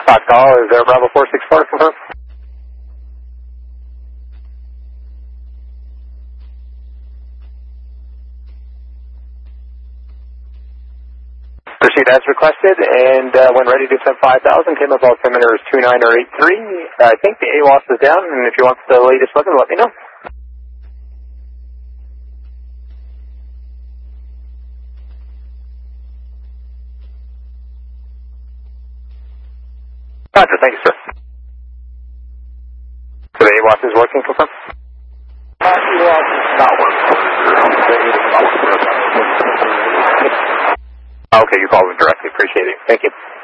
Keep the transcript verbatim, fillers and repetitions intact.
Fox call, is there Bravo four six four, confirm? Proceed as requested, and uh, when ready to send five thousand, Kim about altimeter is two nine or eight three. I think the A W O S is down, and if you want the latest looking, let me know. Roger, thank you, sir. So the A W O S is working, confirm? Uh, A W O S is not working. Okay, you called them directly. Appreciate it. Thank you.